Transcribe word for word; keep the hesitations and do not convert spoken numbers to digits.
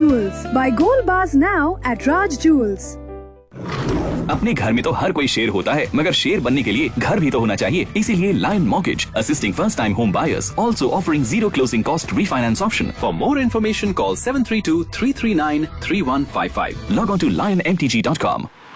Jewels. Buy gold bars now at Raj Jewels. अपने घर में तो हर कोई शेर होता है, मगर शेर बनने के लिए घर भी तो होना चाहिए। इसीलिए lion mortgage assisting first time home buyers, also offering zero closing cost refinance option. For more information, call seven three two, three three nine, three one five five. Log on to lion m t g dot com.